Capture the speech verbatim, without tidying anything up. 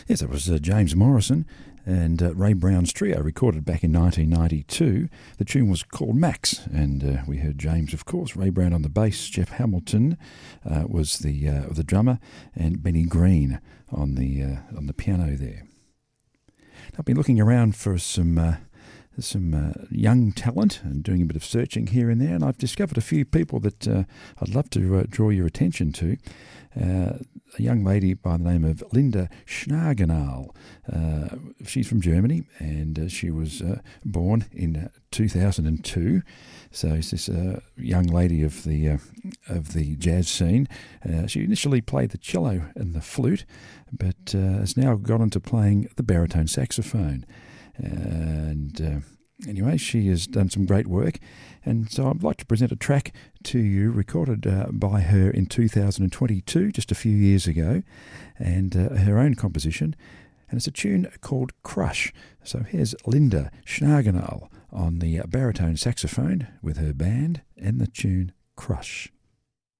Yes, it was uh, James Morrison and uh, Ray Brown's trio, recorded back in nineteen ninety-two. The tune was called Max, and uh, we heard James, of course, Ray Brown on the bass, Jeff Hamilton uh, was the uh, the drummer, and Benny Green on the uh, on the piano there. I've been looking around for some uh, some uh, young talent and doing a bit of searching here and there, and I've discovered a few people that uh, I'd love to uh, draw your attention to. Uh, a young lady by the name of Linda Schnagenal. Uh, she's from Germany, and uh, she was uh, born in uh, two thousand two. So she's this uh, young lady of the uh, of the jazz scene. Uh, she initially played the cello and the flute, but uh, has now gone into playing the baritone saxophone. And uh, anyway, she has done some great work, and so I'd like to present a track to you recorded uh, by her in two thousand twenty-two, just a few years ago, and uh, her own composition, and it's a tune called Crush. So here's Linda Schnagenal on the baritone saxophone with her band and the tune Crush.